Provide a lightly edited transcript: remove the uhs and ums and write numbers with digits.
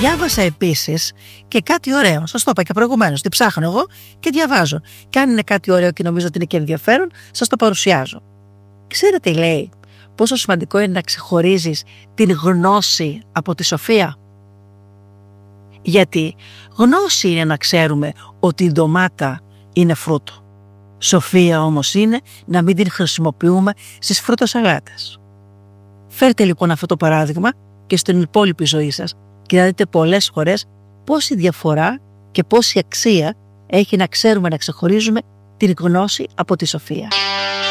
Διάβασα επίσης και κάτι ωραίο. Σας το είπα και προηγουμένως. Τι ψάχνω εγώ και διαβάζω. Και αν είναι κάτι ωραίο και νομίζω ότι είναι και ενδιαφέρον, σας το παρουσιάζω. Ξέρετε, λέει, πόσο σημαντικό είναι να ξεχωρίζεις την γνώση από τη σοφία? Γιατί γνώση είναι να ξέρουμε ότι η ντομάτα είναι φρούτο. Σοφία όμως είναι να μην την χρησιμοποιούμε στις φρούτοσαλάτες. Φέρτε λοιπόν αυτό το παράδειγμα και στην υπόλοιπη ζωή σας και να δείτε πολλές φορές πόση διαφορά και πόση αξία έχει να ξέρουμε να ξεχωρίζουμε την γνώση από τη σοφία.